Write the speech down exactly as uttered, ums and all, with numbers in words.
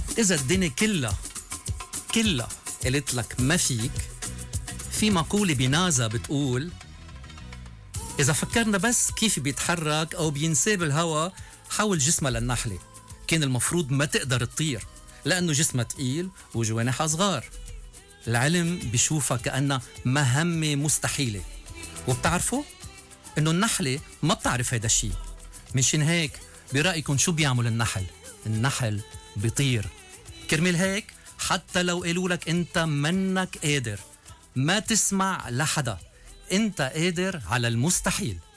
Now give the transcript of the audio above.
إذا الدنيا كلها كلها قلت لك ما فيك، في مقولة بنازا بتقول إذا فكرنا بس كيف بيتحرك أو بينساب الهواء حول جسمها للنحلة، كان المفروض ما تقدر تطير لأنه جسمها تقيل وجوانحها صغار. العلم بيشوفها كأنها مهمة مستحيلة، وبتعرفوا إنه النحلة ما بتعرف هيدا الشيء. منشان هيك برأيكم شو بيعمل النحل؟ النحل بيطير. كرمال هيك حتى لو قالوا لك أنت منك قادر، ما تسمع لحدا، أنت قادر على المستحيل.